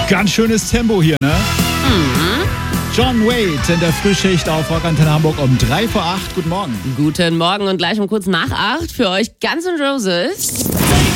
Ganz schönes Tempo hier, ne? John Wade in der Frühschicht auf Rock Antenne Hamburg um 7:03. Guten Morgen. Guten Morgen und gleich um kurz nach 8 für euch Guns N' Roses.